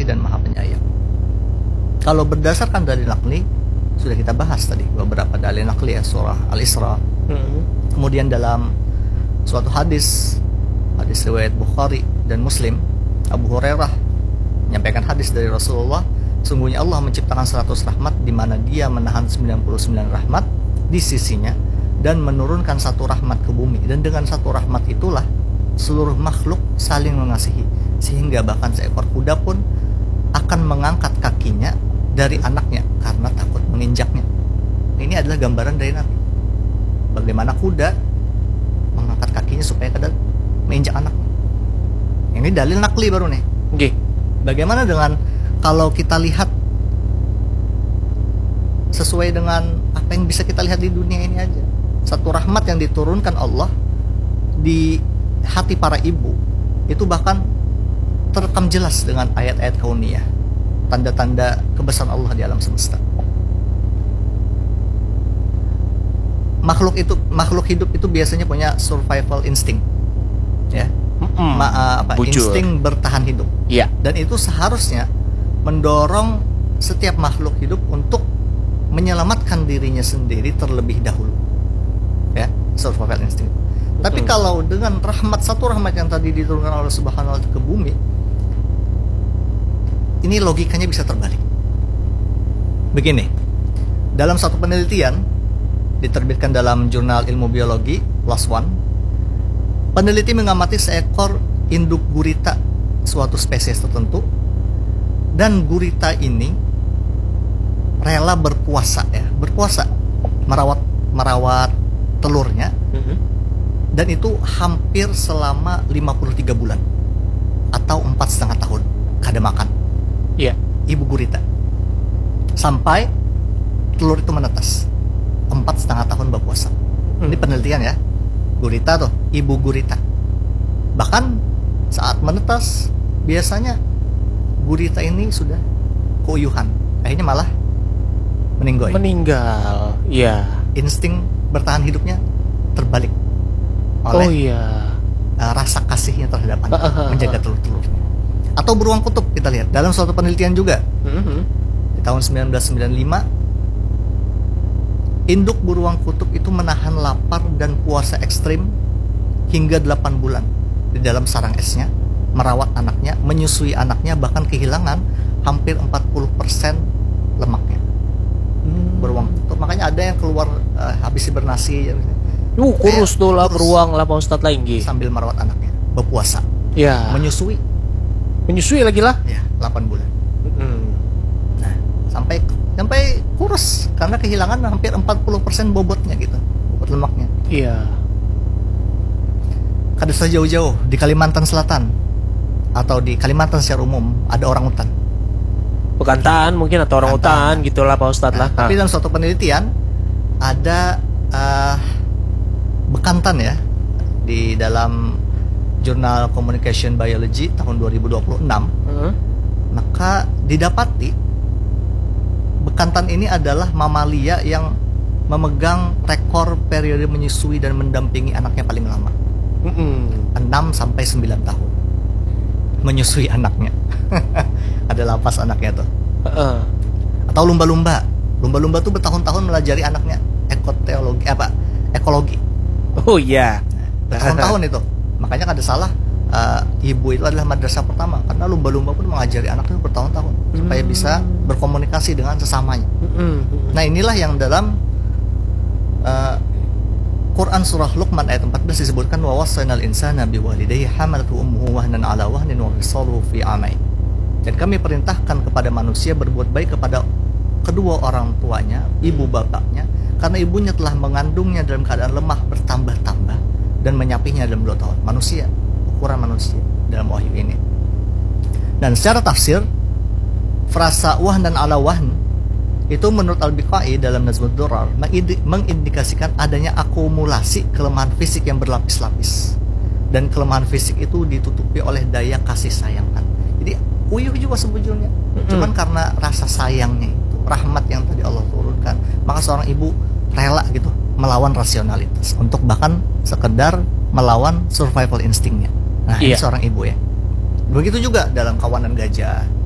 pengasih dan maha penyayang. Kalau berdasarkan dalil nakli, sudah kita bahas tadi beberapa dalil nakli ya, surah Al-Isra. Kemudian dalam suatu hadis riwayat Bukhari dan Muslim, Abu Hurairah menyampaikan hadis dari Rasulullah, sungguhnya Allah menciptakan 100 rahmat di mana Dia menahan 99 rahmat di sisinya dan menurunkan satu rahmat ke bumi, dan dengan satu rahmat itulah seluruh makhluk saling mengasihi, sehingga bahkan seekor kuda pun akan mengangkat kakinya dari anaknya karena takut menginjaknya. Ini adalah gambaran dari Nabi, bagaimana kuda mengangkat kakinya supaya kada menginjak anaknya. Ini dalil nakli baru nih. Oke. Bagaimana dengan kalau kita lihat sesuai dengan apa yang bisa kita lihat di dunia ini aja, satu rahmat yang diturunkan Allah di hati para ibu itu bahkan terekam jelas dengan ayat-ayat kauniyah, tanda-tanda kebesaran Allah di alam semesta. Makhluk hidup itu biasanya punya survival instinct, ya, insting bertahan hidup. Iya. Dan itu seharusnya mendorong setiap makhluk hidup untuk menyelamatkan dirinya sendiri terlebih dahulu, ya, survival instinct. Tapi kalau dengan satu rahmat yang tadi diturunkan oleh Subhanahu wa Ta'ala ke bumi, ini logikanya bisa terbalik. Begini, dalam satu penelitian diterbitkan dalam jurnal ilmu biologi PLOS ONE, peneliti mengamati seekor induk gurita suatu spesies tertentu, dan gurita ini rela berpuasa merawat telurnya, dan itu hampir selama 53 bulan atau 4,5 tahun kada makan. Iya. Ibu gurita sampai telur itu menetas, 4,5 tahun berpuasa. Ini penelitian ya, gurita tuh, ibu gurita. Bahkan saat menetas biasanya gurita ini sudah keuyuhan, akhirnya malah meninggal. Iya. Insting bertahan hidupnya terbalik oleh rasa kasihnya terhadap anak, menjaga telur-telurnya. Atau beruang kutub, kita lihat dalam suatu penelitian juga di tahun 1995, induk beruang kutub itu menahan lapar dan puasa ekstrim hingga 8 bulan di dalam sarang esnya, merawat anaknya, menyusui anaknya, bahkan kehilangan hampir 40% lemaknya. Beruang kutub, makanya ada yang keluar habis hibernasi kurus tuh lah beruang lah Pak Ustadz lagi sambil merawat anaknya, berpuasa, ya, menyusui lagi lah ya, 8 bulan. Nah, sampai kurus karena kehilangan hampir 40% bobotnya gitu, bobot lemaknya. Iya. Kada usah jauh-jauh, di Kalimantan Selatan atau di Kalimantan secara umum ada orang hutan. Bekantan mungkin atau orang hutan gitulah Pak Ustadz lah. Tapi dalam suatu penelitian ada bekantan ya, di dalam jurnal Communication Biology tahun 2026, maka didapati bekantan ini adalah mamalia yang memegang rekor periode menyusui dan mendampingi anaknya paling lama, 6-9 tahun menyusui anaknya. Ada lapas anaknya tuh. Atau lumba-lumba tuh bertahun-tahun melajari anaknya ekologi. Oh iya, bertahun-tahun itu. Makanya kada salah ibu itu adalah madrasah pertama, karena lumba-lumba pun mengajari anaknya bertahun-tahun supaya bisa berkomunikasi dengan sesamanya. Nah, inilah yang dalam Quran surah Luqman ayat 14 disebutkan, wa wassaynal insana biwalidayhi hamalatu ummuhu wahnan ala wahnin wa fisaluhu fi amain. Dan kami perintahkan kepada manusia berbuat baik kepada kedua orang tuanya, ibu bapaknya, karena ibunya telah mengandungnya dalam keadaan lemah bertambah-tambah dan menyapinya dalam 2 tahun. Manusia, ukuran manusia dalam wahyu ini. Dan secara tafsir, frasa wahnan ala wahn itu menurut Al-Biqai dalam Nazmud Durar mengindikasikan adanya akumulasi kelemahan fisik yang berlapis-lapis, dan kelemahan fisik itu ditutupi oleh daya kasih sayang. Jadi uyuh juga sebetulnya, cuman karena rasa sayangnya itu, rahmat yang tadi Allah turunkan, maka seorang ibu rela gitu melawan rasionalitas untuk bahkan sekedar melawan survival instingnya. Nah, ini seorang ibu ya. Begitu juga dalam kawanan gajah,